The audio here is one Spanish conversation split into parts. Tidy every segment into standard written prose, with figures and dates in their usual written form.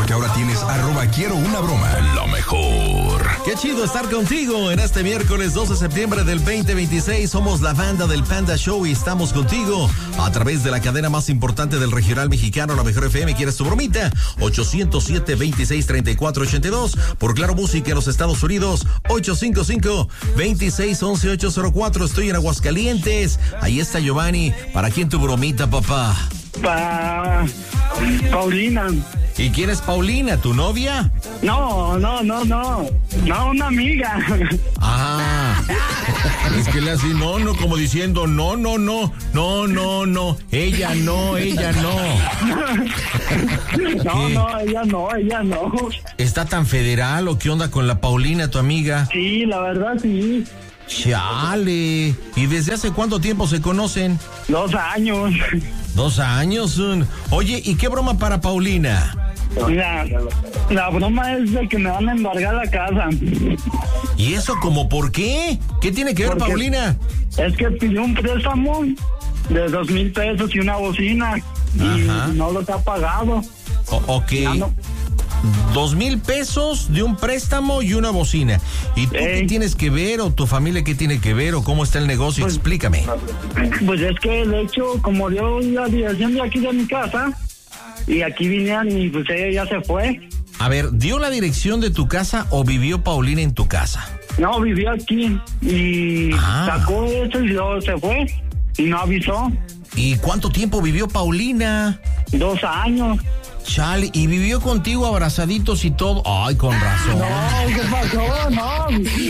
porque ahora tienes @QuieroUnaBroma. Lo mejor. Qué chido estar contigo en este miércoles 12 de septiembre del 2026. Somos la banda del Panda Show y estamos contigo a través de la cadena más importante del regional mexicano, La Mejor FM. ¿Quieres tu bromita? 807-2634-82. Por Claro Música en los Estados Unidos, 855-2611-804. Estoy en Aguascalientes. Ahí está Giovanni. ¿Para quién tu bromita, papá? Para Paulina. ¿Y quién es Paulina? ¿Tu novia? No, una amiga. Ah, es que le hace no, como diciendo no, ella no. Ella no. ¿Está tan federal o qué onda con la Paulina, tu amiga? Sí, la verdad sí. Chale, ¿y desde hace cuánto tiempo se conocen? 2 años. 2 años. Oye, ¿y qué broma para Paulina? La broma es de que me van a embargar la casa. ¿Y eso como por qué? ¿Qué tiene que ver, Paulina? Es que pidió un préstamo de 2,000 pesos y una bocina. Y ajá, no los ha pagado. Ok. 2,000 pesos de un préstamo y una bocina. ¿Y tú qué tienes que ver o tu familia qué tiene que ver o cómo está el negocio? Pues, explícame. Pues es que de hecho, como dio la dirección de aquí de mi casa y aquí vinieron y pues ella ya se fue. A ver, ¿dio la dirección de tu casa o vivió Paulina en tu casa? No, vivió aquí y sacó eso y luego se fue y no avisó. ¿Y cuánto tiempo vivió Paulina? 2 años. Chale, ¿y vivió contigo abrazaditos y todo? Ay, con razón. No, ¿qué pasó? No.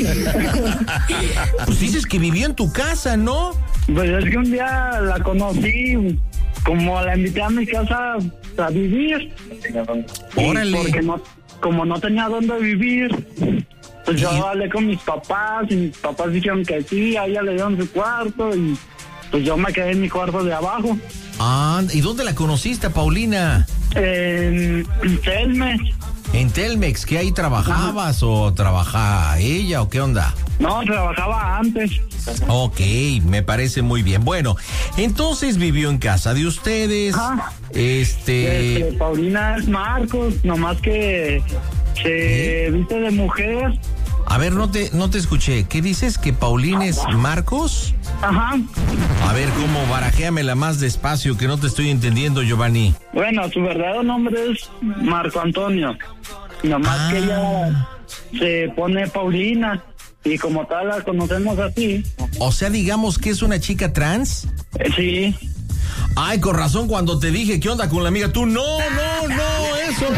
Pues dices que vivió en tu casa, ¿no? Pues es que un día la conocí, como la invité a mi casa a vivir. Órale. Porque como no tenía dónde vivir, pues yo hablé con mis papás y mis papás dijeron que sí, a ella le dieron su cuarto y pues yo me quedé en mi cuarto de abajo. Ah, ¿y dónde la conociste, Paulina? En Telmex. ¿En Telmex? ¿Qué ahí trabajabas o trabaja ella o qué onda? No, trabajaba antes. Ok, me parece muy bien. Bueno, entonces vivió en casa de ustedes. Ajá. Paulina es Marcos, nomás que se viste de mujer. A ver, no te escuché. ¿Qué dices? ¿Que Paulina es Marcos? Ajá. A ver, ¿cómo? Barajéamela más despacio, que no te estoy entendiendo, Giovanni. Bueno, su verdadero nombre es Marco Antonio. Nomás que ella se pone Paulina y como tal la conocemos así. O sea, digamos que es una chica trans. Sí. Ay, con razón cuando te dije, ¿qué onda con la amiga? Tú, no, eso.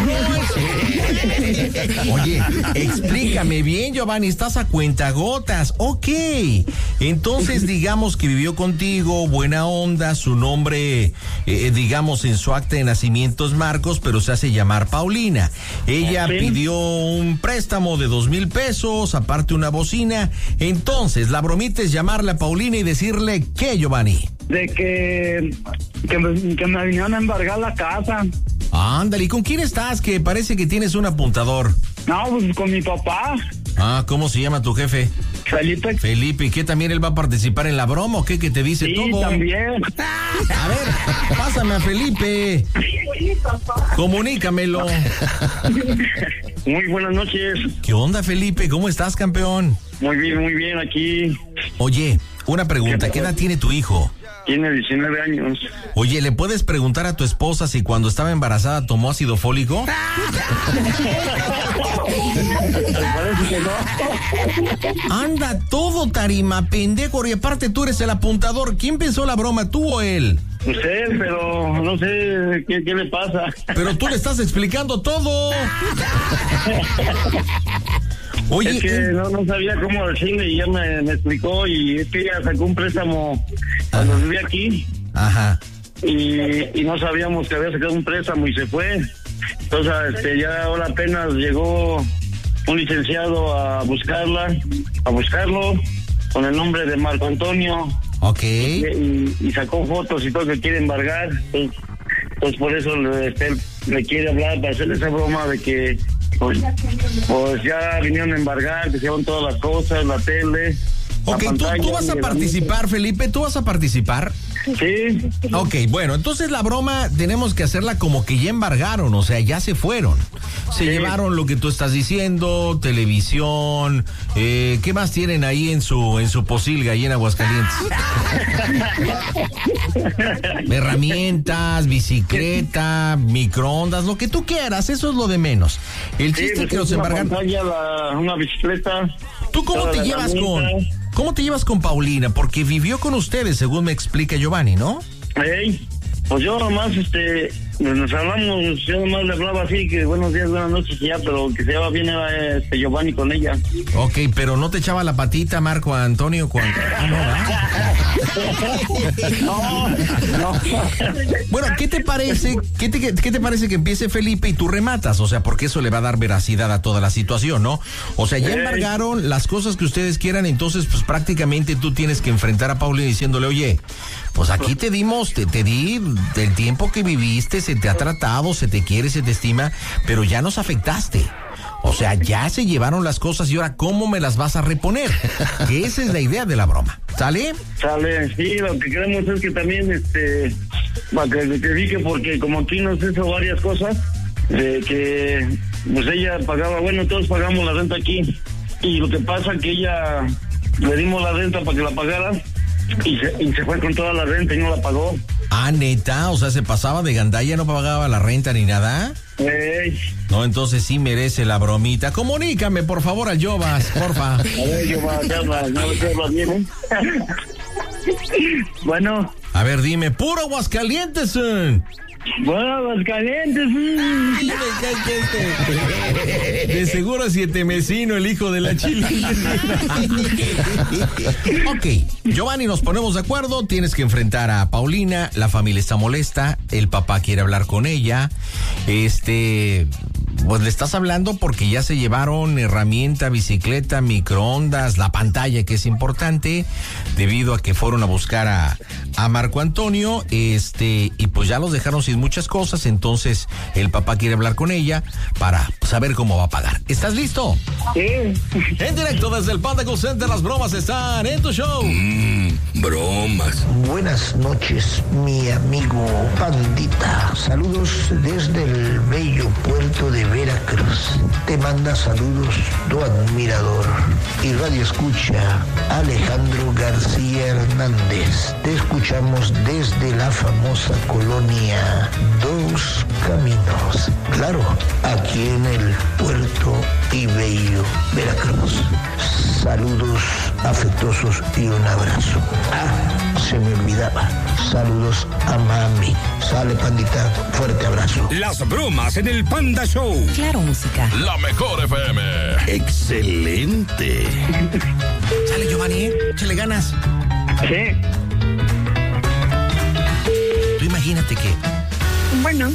Oye, explícame bien, Giovanni, estás a cuentagotas. Ok, entonces digamos que vivió contigo, buena onda, su nombre, digamos en su acta de nacimiento es Marcos, pero se hace llamar Paulina. Ella pidió un préstamo de 2,000 pesos, aparte una bocina. Entonces, la bromita es llamarle a Paulina y decirle, ¿qué, Giovanni? De que me vinieron a embargar la casa. Ándale, ¿y con quién estás? Que parece que tienes un apuntador. No, pues con mi papá. Ah, ¿cómo se llama tu jefe? Felipe, ¿y qué también él va a participar en la broma o qué? ¿Que te dice todo? Sí, también. A ver, pásame a Felipe. Comunícamelo. Muy buenas noches. ¿Qué onda, Felipe? ¿Cómo estás, campeón? Muy bien, aquí. Oye, una pregunta, ¿qué edad tiene tu hijo? Tiene 19 años. Oye, ¿le puedes preguntar a tu esposa si cuando estaba embarazada tomó ácido fólico? Anda, todo tarima, pendejo, y aparte tú eres el apuntador. ¿Quién pensó la broma, tú o él? Usted, pero no sé qué le pasa. Pero tú le estás explicando todo. Oye, es que no sabía cómo decirle y ya me explicó y es que ella sacó un préstamo cuando vivía aquí. Ajá. Y no sabíamos que había sacado un préstamo y se fue. Entonces, ya ahora apenas llegó un licenciado a buscarlo con el nombre de Marco Antonio. Ok. Y sacó fotos y todo que quiere embargar. Entonces por eso le quiere hablar para hacerle esa broma de que pues ya vinieron a embargar, que se llevan todas las cosas, la tele, Ok, ¿tú vas a participar, Felipe? ¿Tú vas a participar? Sí. Ok, bueno, entonces la broma tenemos que hacerla como que ya embargaron, o sea, ya se fueron. Se llevaron lo que tú estás diciendo, televisión, ¿qué más tienen ahí en su posilga, ahí en Aguascalientes? Herramientas, bicicleta, microondas, lo que tú quieras, eso es lo de menos. El chiste es que nos embargaron. Una bicicleta. ¿Tú cómo te llevas con Paulina? Porque vivió con ustedes, según me explica Giovanni, ¿no? Pues yo nomás, nos hablamos, yo nomás le hablaba así, que buenos días, buenas noches, y ya, pero que se lleva bien era Giovanni con ella. Ok, pero ¿no te echaba la patita Marco Antonio cuando...? No. Bueno, ¿qué te parece? ¿Qué te parece que empiece Felipe y tú rematas? O sea, porque eso le va a dar veracidad a toda la situación, ¿no? O sea, ya embargaron las cosas que ustedes quieran, entonces pues prácticamente tú tienes que enfrentar a Paulina diciéndole, oye, pues aquí te di del tiempo que viviste, se te ha tratado, se te quiere, se te estima, pero ya nos afectaste. O sea, ya se llevaron las cosas y ahora, ¿cómo me las vas a reponer? Que esa es la idea de la broma. ¿Sale? Sale, sí, lo que queremos es que también, para que te dije, porque como aquí nos hizo varias cosas, de que, pues ella pagaba, bueno, todos pagamos la renta aquí, y lo que pasa que ella, le dimos la renta para que la pagara, y se fue con toda la renta y no la pagó. Ah, neta, o sea, se pasaba de gandalla, no pagaba la renta ni nada. No, entonces sí merece la bromita. Comunícame, por favor, al Jovas, porfa. A ver, Jovas, te hablas bien, Bueno. A ver, dime, puro Aguascalientes. Bueno, Aguascalientes. De seguro Sietemesino, el hijo de la chilindrina. Ok, Giovanni, nos ponemos de acuerdo. Tienes que enfrentar a Paulina. La familia está molesta. El papá quiere hablar con ella. Pues le estás hablando porque ya se llevaron herramienta, bicicleta, microondas, la pantalla, que es importante, debido a que fueron a buscar a Marco Antonio, y pues ya los dejaron sin muchas cosas. Entonces el papá quiere hablar con ella para saber cómo va a pagar. ¿Estás listo? Sí. En directo desde el Panda Call Center, las bromas están en tu show. Bromas. Buenas noches, mi amigo Pandita. Saludos desde el bello puerto de Veracruz. Te manda saludos tu admirador y radio escucha Alejandro García Hernández. Te escuchamos desde la famosa colonia Dos Caminos. Claro, aquí en el puerto y bello Veracruz. Saludos afectuosos y un abrazo. Se me olvidaba. Saludos a mami. Sale, Pandita. Fuerte abrazo. Las bromas en el Panda Show. Claro, música. La mejor FM. Excelente. Sale, Giovanni, échale ganas. Sí. Tú imagínate que... Bueno.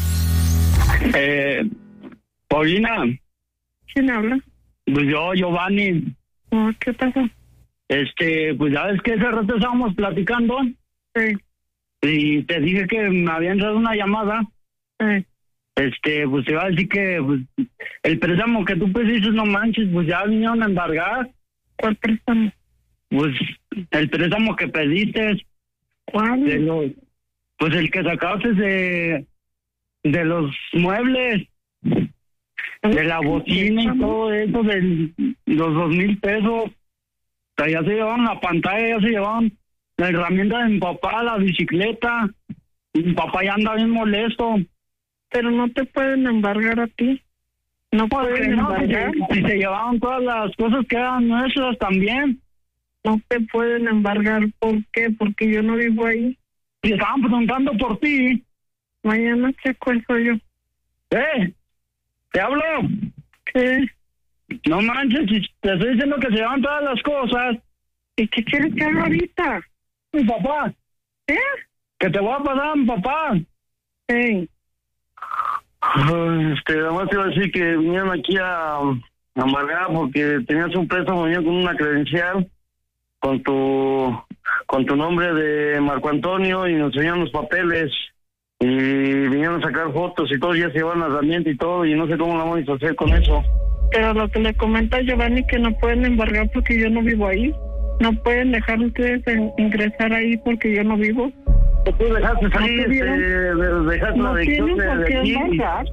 Paulina. ¿Quién habla? Pues yo, Giovanni. ¿Qué pasó? Pues ya ves que ese rato estábamos platicando. Sí. Y te dije que me había entrado una llamada. Sí. Pues te iba a decir que pues, el préstamo que tú pediste, no manches, pues ya vinieron a embargar. ¿Cuál préstamo? Pues el préstamo que pediste. ¿Cuál? Pues el que sacaste de los muebles, de la bocina y todo eso, de los 2,000 pesos. O sea, ya se llevaban la pantalla, ya se llevaban la herramienta de mi papá, la bicicleta. Mi papá ya anda bien molesto. Pero no te pueden embargar a ti. No pueden embargar. Si se llevaban todas las cosas que eran nuestras también. No te pueden embargar. ¿Por qué? Porque yo no vivo ahí. Y estaban preguntando por ti. Mañana checo eso yo. ¿Te hablo? ¿Qué? No manches, si te estoy diciendo que se llevan todas las cosas. ¿Y qué quieres que haga ahorita? Mi papá. ¿Qué? Que te voy a pasar a mi papá. Sí. Además te iba a decir que vinieron aquí a embargar porque tenías un préstamo, venían con una credencial con tu nombre de Marco Antonio y nos enseñaron los papeles y vinieron a sacar fotos y todo, ya se llevan la herramienta y todo y no sé cómo la vamos a hacer con eso. Pero lo que le comenta Giovanni que no pueden embargar porque yo no vivo ahí. No pueden dejar ustedes ingresar ahí porque yo no vivo. Tú dejaste salir, dejaste No la adicción tienen por de qué aquí. embargar.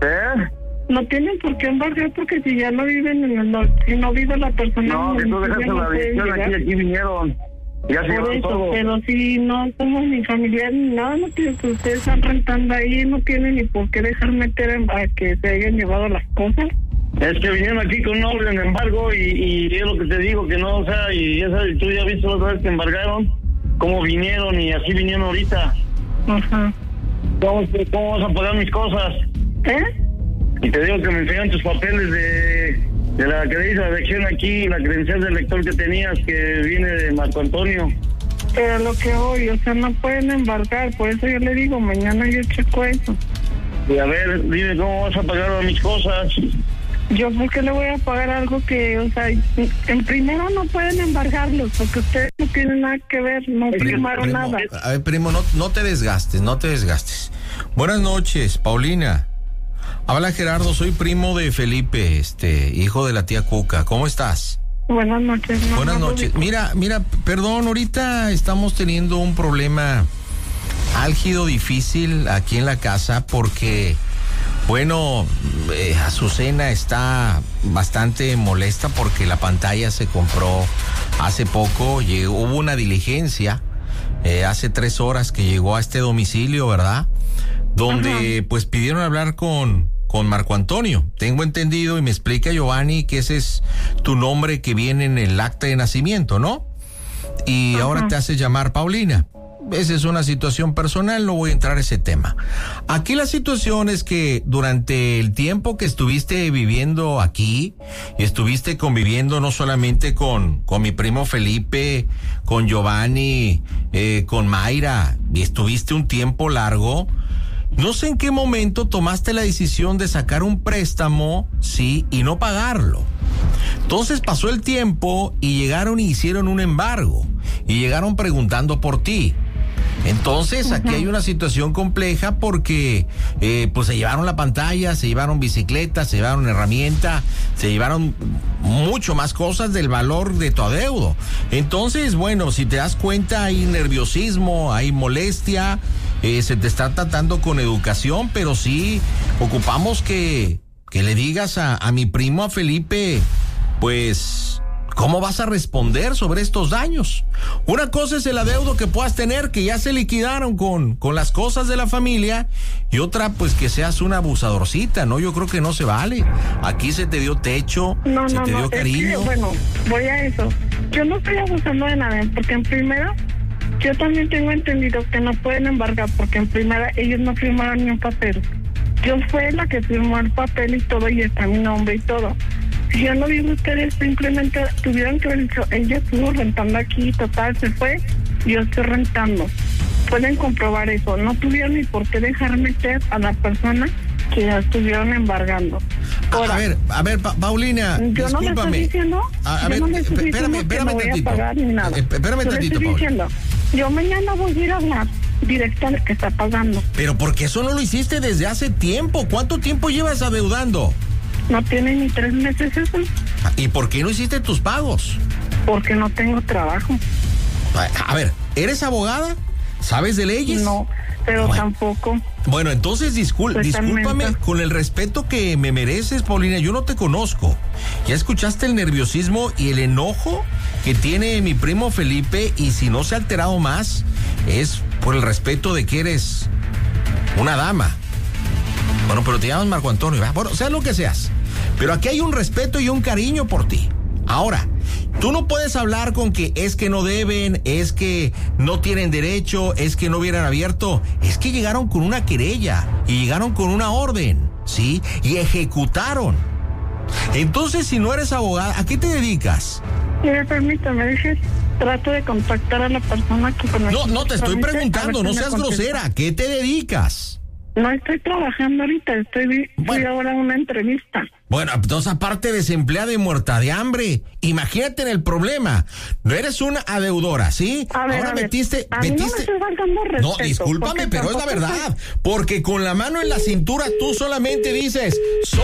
No tienen por qué embargar porque si ya no viven si no vive la persona. No, que tú dejaste la adicción aquí vinieron. Ya se por llevaron eso, todo. pero si no somos ni familiares ni nada, no tienen que ustedes están rentando ahí, no tienen ni por qué dejar meter a que se hayan llevado las cosas. Es que vinieron aquí con un orden de embargo y es lo que te digo, que no, o sea, y ya sabes, tú ya viste la otra vez que embargaron, cómo vinieron y así vinieron ahorita. Ajá. ¿Cómo vas a pagar mis cosas? Y te digo que me enseñan tus papeles de la que dice la dirección aquí, la credencial del lector que tenías, que viene de Marco Antonio. Pero lo que hoy, o sea, no pueden embargar, por eso yo le digo, mañana yo checo eso. Y a ver, dime cómo vas a pagar mis cosas. Yo, ¿por qué le voy a pagar algo que, o sea, en primero no pueden embargarlos, porque ustedes no tienen nada que ver, no firmaron nada. A ver, primo, no te desgastes. Buenas noches, Paulina. Habla Gerardo, soy primo de Felipe, hijo de la tía Cuca. ¿Cómo estás? Buenas noches. No, Buenas noches. Mira, perdón, ahorita estamos teniendo un problema álgido, difícil aquí en la casa porque, bueno, Azucena está bastante molesta porque la pantalla se compró hace poco, hubo una diligencia hace 3 horas que llegó a este domicilio, ¿verdad? Donde pues pidieron hablar con Marco Antonio. Tengo entendido y me explica Giovanni que ese es tu nombre que viene en el acta de nacimiento, ¿no? Y ahora te hace llamar Paulina. Esa es una situación personal, no voy a entrar a ese tema. Aquí la situación es que durante el tiempo que estuviste viviendo aquí, estuviste conviviendo no solamente con mi primo Felipe, con Giovanni, con Mayra, y estuviste un tiempo largo. No sé en qué momento tomaste la decisión de sacar un préstamo, sí, y no pagarlo. Entonces pasó el tiempo y llegaron y hicieron un embargo. Y llegaron preguntando por ti. Entonces aquí hay una situación compleja porque pues se llevaron la pantalla, se llevaron bicicletas, se llevaron herramienta, se llevaron mucho más cosas del valor de tu adeudo. Entonces, bueno, si te das cuenta hay nerviosismo, hay molestia, se te está tratando con educación, pero sí ocupamos que le digas a mi primo, a Felipe, pues ¿cómo vas a responder sobre estos daños? Una cosa es el adeudo que puedas tener, que ya se liquidaron con las cosas de la familia, y otra, pues que seas una abusadorcita, ¿no? Yo creo que no se vale. Aquí se te dio techo, se te dio cariño. Bueno, voy a eso. Yo no estoy abusando de nada, porque en primera, yo también tengo entendido que no pueden embargar, porque en primera ellos no firmaron ni un papel. Yo fui la que firmó el papel y todo, y está mi nombre y todo. Si yo no digo, ustedes simplemente tuvieron que haber dicho, ella estuvo rentando aquí, total, se fue, yo estoy rentando. Pueden comprobar eso. No tuvieron ni por qué dejar meter a la persona que ya estuvieron embargando. Ahora, a ver, Paulina, yo discúlpame. No le estoy diciendo, espérame tantito. Espérame tantito, diciendo, yo mañana voy a ir a hablar directo al que está pagando. Pero ¿por qué eso no lo hiciste desde hace tiempo? ¿Cuánto tiempo llevas adeudando? No tiene ni 3 meses eso. ¿Y por qué no hiciste tus pagos? Porque no tengo trabajo. A ver, ¿eres abogada? ¿Sabes de leyes? No, pero tampoco. Bueno, entonces discúlpame, con el respeto que me mereces, Paulina, yo no te conozco. Ya escuchaste el nerviosismo y el enojo que tiene mi primo Felipe, y si no se ha alterado más, es por el respeto de que eres una dama. Bueno, pero te llamas Marco Antonio, ¿verdad? Bueno, seas lo que seas. Pero aquí hay un respeto y un cariño por ti. Ahora, tú no puedes hablar con que es que no deben, es que no tienen derecho, es que no hubieran abierto. Es que llegaron con una querella y llegaron con una orden, ¿sí? Y ejecutaron. Entonces, si no eres abogada, ¿a qué te dedicas? Permítame, trato de contactar a la persona que conoce. No, te estoy preguntando, no seas grosera. ¿A qué te dedicas? No estoy trabajando ahorita, fui ahora a una entrevista. Bueno, entonces aparte desempleada y muerta de hambre, imagínate en el problema. No eres una adeudora, ¿sí? Ahora metiste... No me estoy faltando respeto. No, discúlpame, pero es la verdad. Porque con la mano en la cintura tú solamente dices...